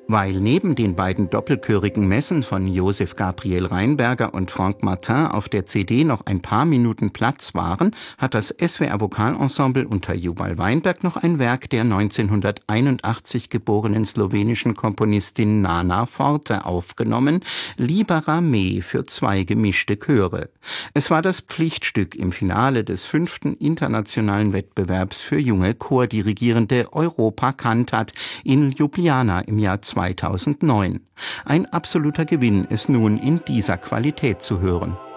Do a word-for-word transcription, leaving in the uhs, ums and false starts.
Weil neben den beiden doppelchörigen Messen von Josef Gabriel Rheinberger und Franck Martin auf der C D noch ein paar Minuten Platz waren, hat das S W R Vokalensemble unter Joval Weinberg noch ein Werk der neunzehnhunderteinundachtzig geborenen slowenischen Komponistin Nana Forte aufgenommen, Libera me für zwei gemischte Chöre. Es war das Pflichtstück im Finale des fünften internationalen Wettbewerbs für junge Chordirigierende Europa Cantat in Ljubljana im Jahr zweitausendneun. Ein absoluter Gewinn, es nun in dieser Qualität zu hören.